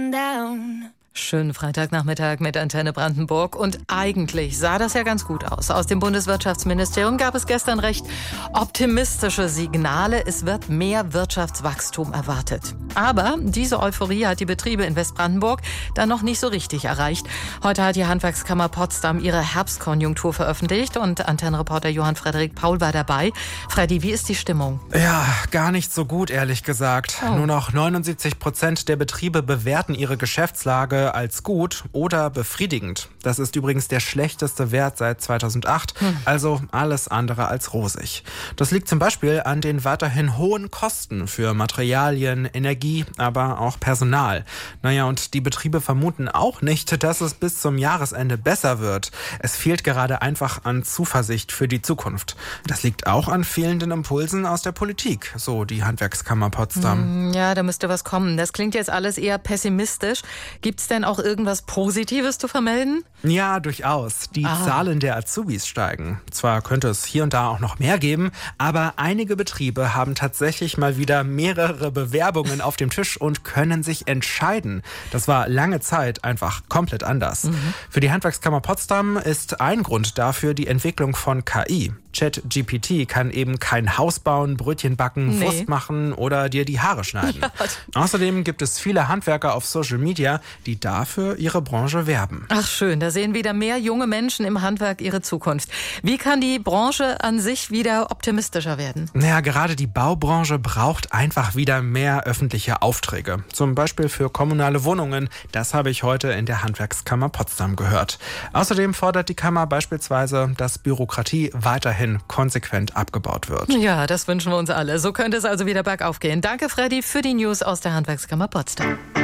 down. Schönen Freitagnachmittag mit Antenne Brandenburg. Und eigentlich sah das ja ganz gut aus. Aus dem Bundeswirtschaftsministerium gab es gestern recht optimistische Signale. Es wird mehr Wirtschaftswachstum erwartet. Aber diese Euphorie hat die Betriebe in Westbrandenburg dann noch nicht so richtig erreicht. Heute hat die Handwerkskammer Potsdam ihre Herbstkonjunktur veröffentlicht und Antennenreporter Johann Frederik Paul war dabei. Freddy, wie ist die Stimmung? Ja, gar nicht so gut, ehrlich gesagt. Nur noch 79% der Betriebe bewerten ihre Geschäftslage als gut oder befriedigend. Das ist übrigens der schlechteste Wert seit 2008, also alles andere als rosig. Das liegt zum Beispiel an den weiterhin hohen Kosten für Materialien, Energie, aber auch Personal. Naja, und die Betriebe vermuten auch nicht, dass es bis zum Jahresende besser wird. Es fehlt gerade einfach an Zuversicht für die Zukunft. Das liegt auch an fehlenden Impulsen aus der Politik, so die Handwerkskammer Potsdam. Ja, da müsste was kommen. Das klingt jetzt alles eher pessimistisch. Gibt's denn auch irgendwas Positives zu vermelden? Ja, durchaus. Die Zahlen der Azubis steigen. Zwar könnte es hier und da auch noch mehr geben, aber einige Betriebe haben tatsächlich mal wieder mehrere Bewerbungen auf dem Tisch und können sich entscheiden. Das war lange Zeit einfach komplett anders. Für die Handwerkskammer Potsdam ist ein Grund dafür die Entwicklung von KI. ChatGPT kann eben kein Haus bauen, Brötchen backen, Wurst machen oder dir die Haare schneiden. Ja. Außerdem gibt es viele Handwerker auf Social Media, die dafür ihre Branche werben. Ach schön, da sehen wieder mehr junge Menschen im Handwerk ihre Zukunft. Wie kann die Branche an sich wieder optimistischer werden? Naja, gerade die Baubranche braucht einfach wieder mehr öffentliche Aufträge. Zum Beispiel für kommunale Wohnungen. Das habe ich heute in der Handwerkskammer Potsdam gehört. Außerdem fordert die Kammer beispielsweise, dass Bürokratie weiterhin konsequent abgebaut wird. Ja, das wünschen wir uns alle. So könnte es also wieder bergauf gehen. Danke, Freddy, für die News aus der Handwerkskammer Potsdam.